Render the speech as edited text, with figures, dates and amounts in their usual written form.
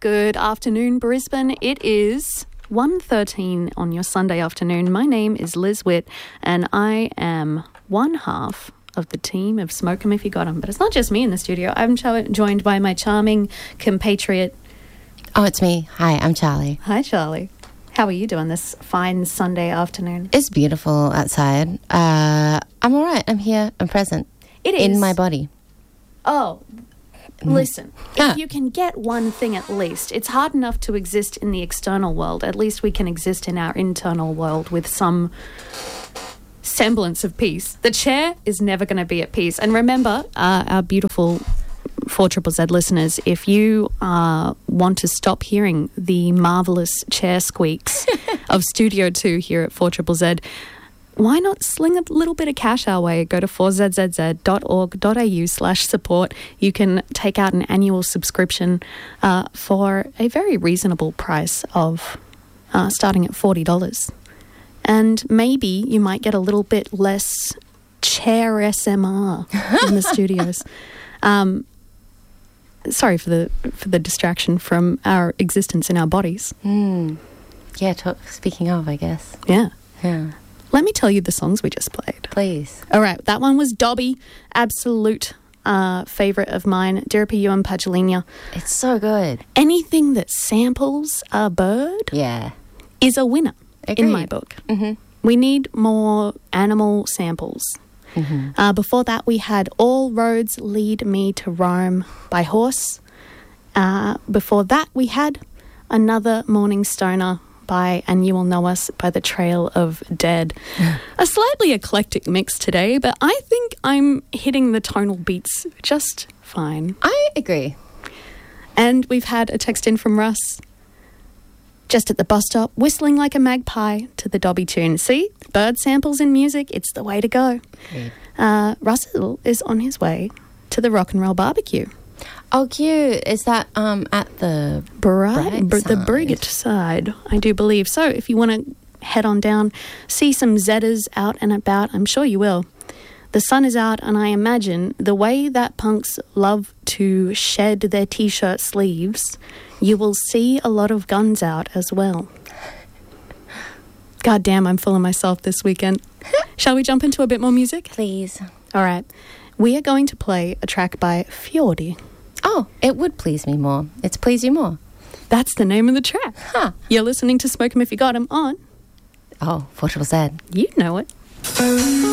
Good afternoon, Brisbane. It is 1:13 on your Sunday afternoon. My name is Liz Witt, and I am one half of the team of Smoke 'em If You Got 'em. But it's not just me in the studio. I'm joined by my charming compatriot. Oh, it's me. Hi, I'm Charlie. Hi, Charlie. How are you doing this fine Sunday afternoon? It's beautiful outside. I'm all right. I'm here. I'm present. It is. In my body. Oh, listen, if you can get one thing at least, it's hard enough to exist in the external world. At least we can exist in our internal world with some semblance of peace. The chair is never going to be at peace. And remember, our beautiful 4ZZZ listeners, if you want to stop hearing the marvellous chair squeaks of Studio 2 here at 4ZZZ, why not sling a little bit of cash our way? Go to 4zzz.org.au/support. You can take out an annual subscription for a very reasonable price of starting at $40. And maybe you might get a little bit less chair SMR in the studios. Sorry for the distraction from our existence in our bodies. Yeah, speaking of, I guess. Yeah. Yeah. Let me tell you the songs we just played. Please. All right, that one was Dobby, absolute favourite of mine, Diripa Ewan Pagelinia. It's so good. Anything that samples a bird Yeah. is a winner in Agreed. my book. Mm-hmm. We need more animal samples. Mm-hmm. Before that, we had All Roads Lead Me to Rome by Horse. Before that, we had Another Morning Stoner by And You Will Know Us by The Trail of Dead. A slightly eclectic mix today, but I think I'm hitting the tonal beats just fine. I agree. And we've had a text in from Russ, just at the bus stop, whistling like a magpie to the Dobby tune. See? Bird samples in music, it's the way to go. Agreed. Russell is on his way to the Rock and Roll Barbecue. Oh, cute. Is that at the The Brigitte side, I do believe. So if you want to head on down, see some Zedders out and about, I'm sure you will. The sun is out, and I imagine the way that punks love to shed their T-shirt sleeves, you will see a lot of guns out as well. God damn, I'm full of myself this weekend. Shall we jump into a bit more music? Please. All right. We are going to play a track by Fjordi. Oh, it would please me more. It's please you more. That's the name of the track. Huh. You're listening to Smoke 'em If You Got 'em on. Oh, 4ZZZ. You know it.